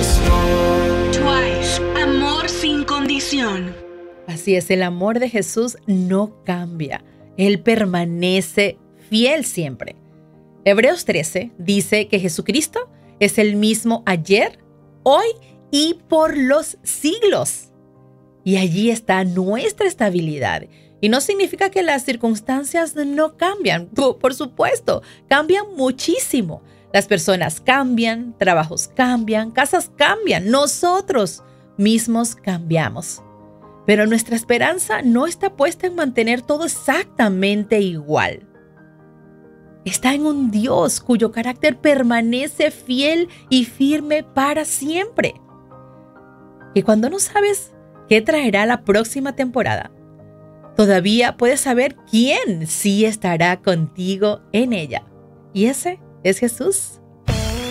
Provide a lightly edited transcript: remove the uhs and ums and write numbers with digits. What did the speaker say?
Twice, amor sin condición. Así es, el amor de Jesús no cambia. Él permanece fiel siempre. Hebreos 13 dice que Jesucristo es el mismo ayer, hoy y por los siglos. Y allí está nuestra estabilidad. Y no significa que las circunstancias no cambian. Por supuesto, cambian muchísimo. Las personas cambian, trabajos cambian, casas cambian. Nosotros mismos cambiamos. Pero nuestra esperanza no está puesta en mantener todo exactamente igual. Está en un Dios cuyo carácter permanece fiel y firme para siempre. Y cuando no sabes qué traerá la próxima temporada, todavía puedes saber quién sí estará contigo en ella. Y ese es Jesús.